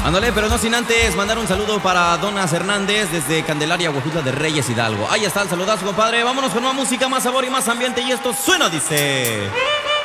Ándale, pero no sin antes mandar un saludo para Donas Hernández desde Candelaria, Huejutla de Reyes, Hidalgo. Ahí está el saludazo, compadre. Vámonos con más música, más sabor y más ambiente. Y esto suena, dice...